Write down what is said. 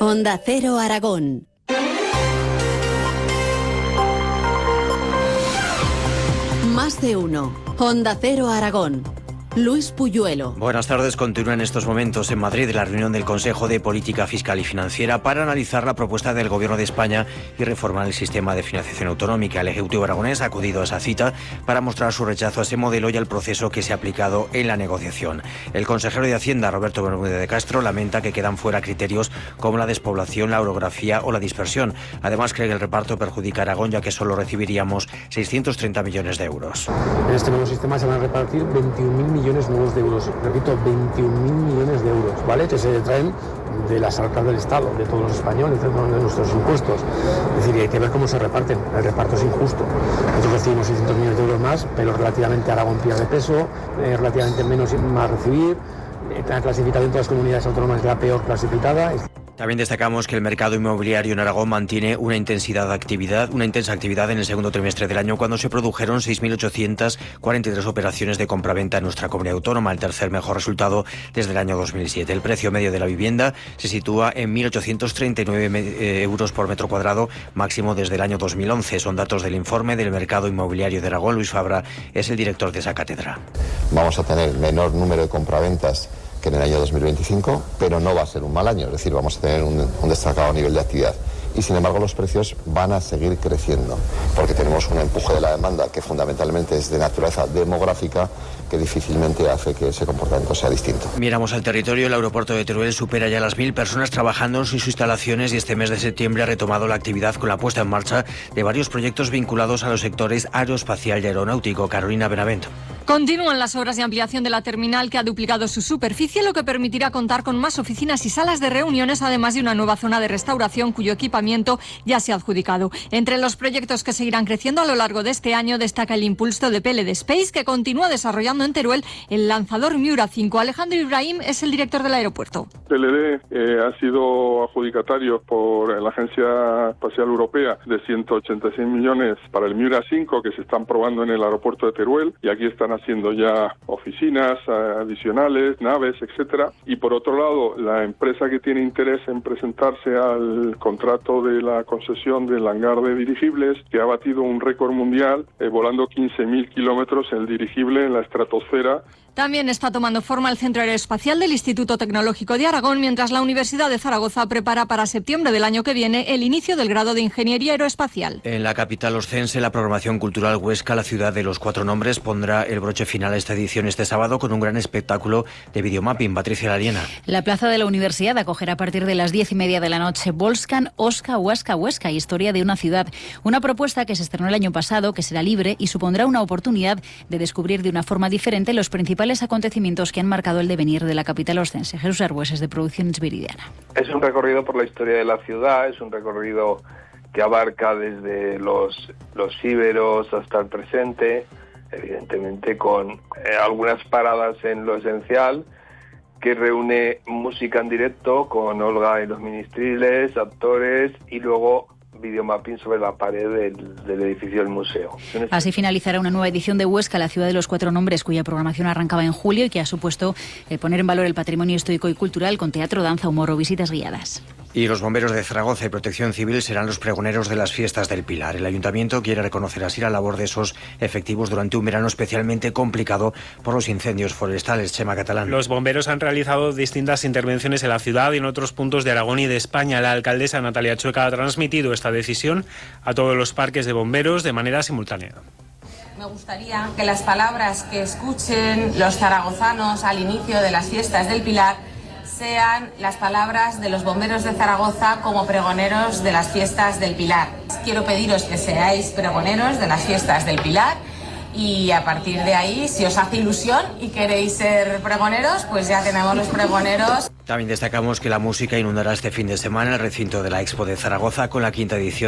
Onda Cero Aragón. Más de uno. Onda Cero Aragón. Luis Puyuelo. Buenas tardes. Continúa en estos momentos en Madrid la reunión del Consejo de Política Fiscal y Financiera para analizar la propuesta del Gobierno de España y reformar el sistema de financiación autonómica. El Ejecutivo aragonés ha acudido a esa cita para mostrar su rechazo a ese modelo y al proceso que se ha aplicado en la negociación. El consejero de Hacienda, Roberto Bermúdez de Castro, lamenta que quedan fuera criterios como la despoblación, la orografía o la dispersión. Además, cree que el reparto perjudica a Aragón, ya que solo recibiríamos 630 millones de euros. En este nuevo sistema se van a repartir 21.000 millones nuevos de euros, repito, 21.000 millones de euros, ¿vale? Que se traen de las arcas del Estado, de todos los españoles, de nuestros impuestos. Es decir, hay que ver cómo se reparten. El reparto es injusto. Nosotros recibimos 600 millones de euros más, pero relativamente Aragón pierde peso, relativamente menos más recibir. La clasificación de las comunidades autónomas es la peor clasificada. También destacamos que el mercado inmobiliario en Aragón mantiene una intensa actividad en el segundo trimestre del año, cuando se produjeron 6.843 operaciones de compraventa en nuestra comunidad autónoma, el tercer mejor resultado desde el año 2007. El precio medio de la vivienda se sitúa en 1.839 euros por metro cuadrado, máximo desde el año 2011. Son datos del informe del mercado inmobiliario de Aragón. Luis Fabra es el director de esa cátedra. Vamos a tener menor número de compraventas que en el año 2025, pero no va a ser un mal año, es decir, vamos a tener un destacado nivel de actividad. Y sin embargo los precios van a seguir creciendo, porque tenemos un empuje de la demanda que fundamentalmente es de naturaleza demográfica, que difícilmente hace que ese comportamiento sea distinto. Miramos al territorio. El aeropuerto de Teruel supera ya las 1.000 personas trabajando en sus instalaciones y este mes de septiembre ha retomado la actividad con la puesta en marcha de varios proyectos vinculados a los sectores aeroespacial y aeronáutico. Carolina Benavent. Continúan las obras de ampliación de la terminal, que ha duplicado su superficie, lo que permitirá contar con más oficinas y salas de reuniones, además de una nueva zona de restauración cuyo equipamiento ya se ha adjudicado. Entre los proyectos que seguirán creciendo a lo largo de este año destaca el impulso de PLD Space, que continúa desarrollando en Teruel el lanzador Miura 5. Alejandro Ibrahim es el director del aeropuerto. PLD ha sido adjudicatario por la Agencia Espacial Europea de 186 millones para el Miura 5, que se están probando en el aeropuerto de Teruel, y aquí están haciendo ya oficinas adicionales, naves, etcétera. Y por otro lado, la empresa que tiene interés en presentarse al contrato de la concesión del hangar de dirigibles, que ha batido un récord mundial, volando 15.000 kilómetros el dirigible en la estratosfera. También está tomando forma el Centro Aeroespacial del Instituto Tecnológico de Aragón, mientras la Universidad de Zaragoza prepara para septiembre del año que viene el inicio del grado de Ingeniería Aeroespacial. En la capital oscense, la programación cultural Huesca, la ciudad de los cuatro nombres, pondrá el broche final a esta edición este sábado con un gran espectáculo de videomapping. Patricia Lariena. La plaza de la Universidad acogerá a partir de las 10:30 de la noche Volscan, Osca, Huasca, Huesca, historia de una ciudad. Una propuesta que se estrenó el año pasado, que será libre y supondrá una oportunidad de descubrir de una forma diferente los principales acontecimientos que han marcado el devenir de la capital oscense. Jesús Arbues, de Producciones Viridiana. Es un recorrido por la historia de la ciudad, es un recorrido que abarca desde los íberos hasta el presente, evidentemente con algunas paradas en lo esencial, que reúne música en directo con Olga y los Ministriles, actores y luego videomapping sobre la pared del edificio del museo. Así finalizará una nueva edición de Huesca, la ciudad de los cuatro nombres, cuya programación arrancaba en julio y que ha supuesto poner en valor el patrimonio histórico y cultural con teatro, danza, humor o visitas guiadas. Y los bomberos de Zaragoza y Protección Civil serán los pregoneros de las fiestas del Pilar. El Ayuntamiento quiere reconocer así la labor de esos efectivos durante un verano especialmente complicado por los incendios forestales. Chema Catalán. Los bomberos han realizado distintas intervenciones en la ciudad y en otros puntos de Aragón y de España. La alcaldesa Natalia Chueca ha transmitido esta decisión a todos los parques de bomberos de manera simultánea. Me gustaría que las palabras que escuchen los zaragozanos al inicio de las fiestas del Pilar sean las palabras de los bomberos de Zaragoza como pregoneros de las fiestas del Pilar. Quiero pediros que seáis pregoneros de las fiestas del Pilar y a partir de ahí, si os hace ilusión y queréis ser pregoneros, pues ya tenemos los pregoneros. También destacamos que la música inundará este fin de semana el recinto de la Expo de Zaragoza con la 5ª edición